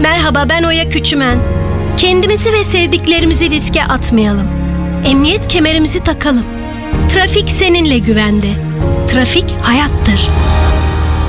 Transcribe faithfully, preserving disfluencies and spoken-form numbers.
Merhaba, ben Oya Küçümen. Kendimizi ve sevdiklerimizi riske atmayalım. Emniyet kemerimizi takalım. Trafik seninle güvende. Trafik hayattır.